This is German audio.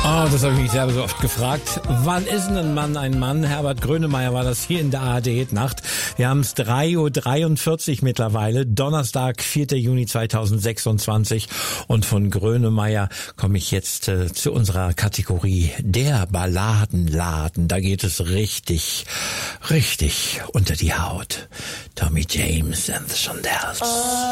Oh, das habe ich mich selber so oft gefragt. Wann ist denn ein Mann? Herbert Grönemeyer war das hier in der ARD-Nacht. Wir haben es 3:43 Uhr mittlerweile, Donnerstag, 4. Juni 2026. Und von Grönemeyer komme ich jetzt zu unserer Kategorie der Balladenladen. Da geht es richtig unter die Haut. Tommy James and the Shondells.